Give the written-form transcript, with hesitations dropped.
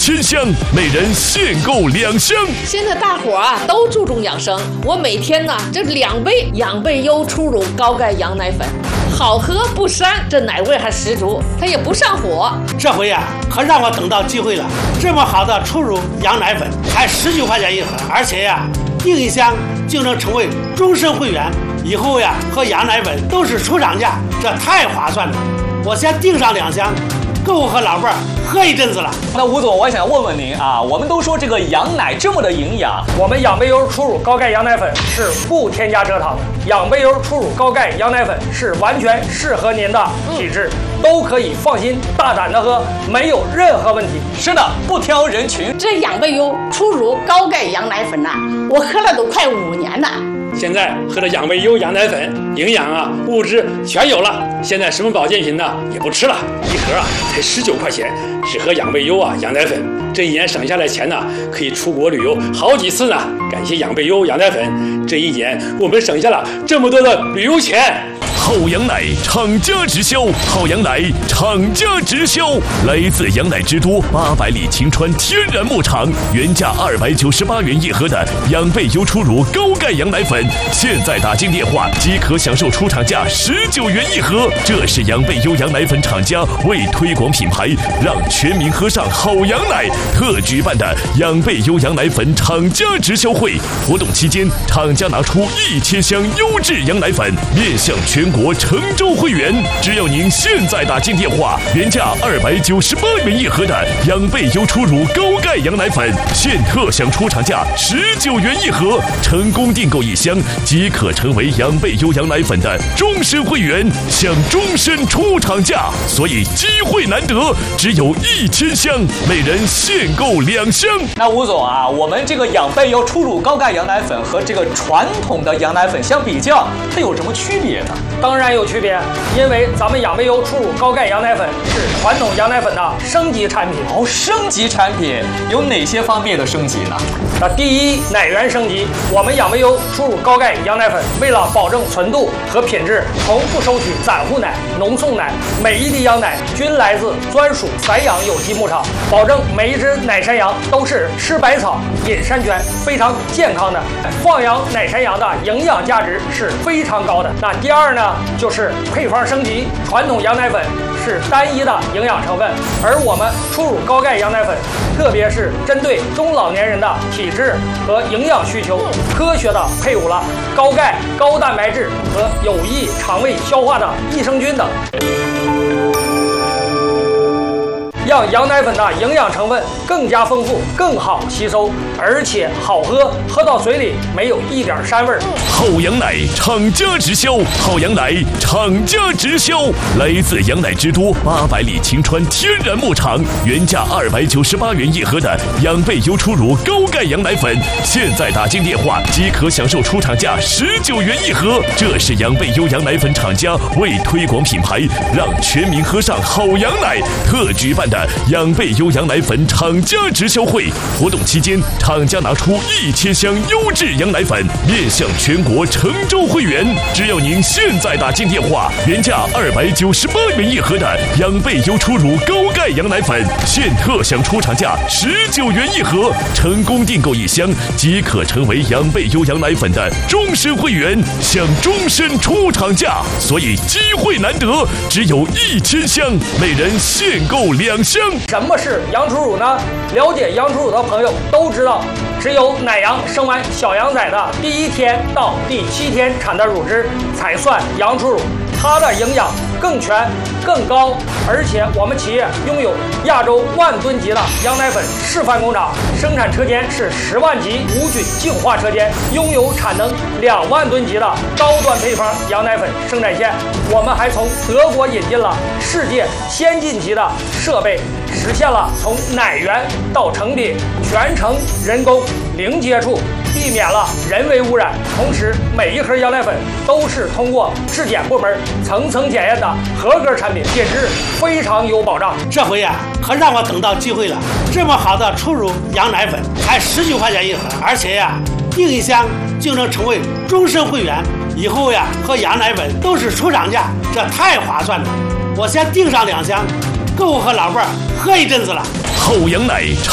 1000箱，每人限购2箱。 现在大伙儿都注重养生，我每天呢这2杯养倍优初乳高钙羊奶粉，好喝不膻，这奶味还十足，它也不上火。 这回呀，可让我等到机会了，这么好的初乳羊奶粉才19块钱一盒，而且呀，订1箱就能成为终身会员，以后呀喝羊奶粉都是出厂价，这太划算了。我先订上2箱，够我和老伴儿喝一阵子了。 那吴总，我想问问您啊，我们都说这个羊奶这么的营养， 我们养倍优初乳高钙羊奶粉是不添加蔗糖的，养倍优初乳高钙羊奶粉是完全适合您的体质，都可以放心大胆的喝，没有任何问题。 是的，不挑人群。 这养倍优初乳高钙羊奶粉呐，我喝了都快5年了。 现在喝的养倍优羊奶粉，营养啊物质全有了。现在什么保健品呢也不吃了，一盒啊才19块钱，只喝养倍优啊羊奶粉，这1年省下来钱呢，可以出国旅游好几次呢。感谢养倍优羊奶粉，这1年我们省下了这么多的旅游钱。 好羊奶厂家直销，好羊奶厂家直销，来自羊奶之都800里晴川天然牧场，原价298元一盒的养倍优初乳高钙羊奶粉，现在打进电话即可享受出厂价19元一盒。这是养倍优羊奶粉厂家为推广品牌，让全民喝上好羊奶特举办的养倍优羊奶粉厂家直销会。活动期间，厂家拿出1000箱优质羊奶粉，面向全国成州会员，只要您现在打进电话，原价298元一盒的养倍优初乳高钙羊奶粉，现特享出厂价19元一盒，成功订购1箱即可成为养倍优羊奶粉的终身会员，享终身出厂价。所以机会难得，只有1000箱，每人限购2箱。 那吴总啊，我们这个养倍优初乳高钙羊奶粉和这个传统的羊奶粉相比较，它有什么区别呢？ 当然有区别，因为咱们养倍优初乳高钙羊奶粉是传统羊奶粉的升级产品。 哦，升级产品有哪些方面的升级呢？ 那第一，奶源升级。我们养倍优初乳高钙羊奶粉为了保证纯度和品质，从不收取散户奶、浓送奶，每一滴羊奶均来自专属散养有机牧场，保证每一只奶山羊都是吃百草、饮山泉，非常健康的。放养奶山羊的营养价值是非常高的。那第二呢，就是配方升级。传统羊奶粉是单一的营养成分，而我们初乳高钙羊奶粉，特别是针对中老年人的体质和营养需求，科学的配伍了高钙、高蛋白质和有益肠胃消化的益生菌等，让羊奶粉的营养成分更加丰富，更好吸收，而且好喝，喝到嘴里没有一点膻味。 好羊奶厂家直销，好羊奶厂家直销，来自羊奶之都800里晴川天然牧场，原价298元一盒的养倍优初乳高钙羊奶粉，现在打进电话即可享受出厂价19元一盒。这是养倍优羊奶粉厂家为推广品牌，让全民喝上好羊奶特举办的养倍优羊奶粉厂家直销会。活动期间，厂家拿出1000箱优质羊奶粉，面向全国成州会员，只要您现在打进电话，原价298元一盒的养倍优初乳高钙羊奶粉，现特享出厂价19元一盒，成功订购1箱即可成为养倍优羊奶粉的终身会员，享终身出厂价。所以机会难得，只有1000箱，每人限购2箱。 什么是羊初乳呢？了解羊初乳的朋友都知道，只有奶羊生完小羊崽的第1天到第7天产的乳汁才算羊初乳，它的营养更全更高，而且我们企业拥有亚洲10000吨级的羊奶粉示范工厂，生产车间是10万级无菌净化车间，拥有产能2万吨级的高端配方羊奶粉生产线。我们还从德国引进了世界先进级的设备，实现了从奶源到成品全程人工零接触，避免了人为污染。同时，每一盒羊奶粉都是通过质检部门层层检验的合格产品，品质非常有保障。 这回呀，可让我等到机会了，这么好的初乳羊奶粉才19块钱一盒，而且呀，订1箱就能成为终身会员，以后呀喝羊奶粉都是出厂价，这太划算了。我先订上2箱，够我和老伴儿喝一阵子了。 好羊奶